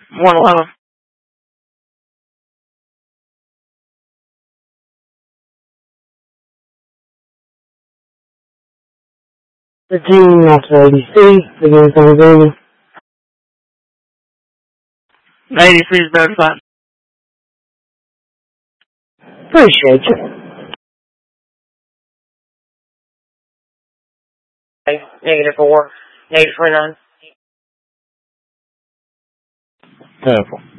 111. The team after ABC begins on the 83 is verified. Appreciate you. Okay, -4, -29. Careful.